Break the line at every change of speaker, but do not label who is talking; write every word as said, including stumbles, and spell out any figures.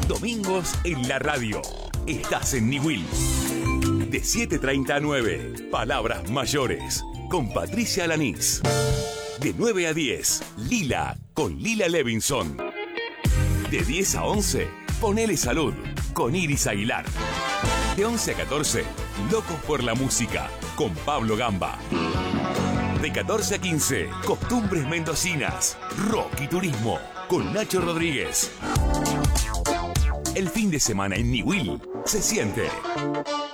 Domingos en la radio. Estás en Niwil. De siete treinta a nueve, Palabras Mayores, con Patricia Alanís. De nueve a diez, Lila, con Lila Levinson. De diez a once, Ponele Salud, con Iris Aguilar. De once a catorce, Locos por la Música, con Pablo Gamba. De catorce a quince, Costumbres Mendocinas, Rock y Turismo, con Nacho Rodríguez. El fin de semana en Niwil se siente.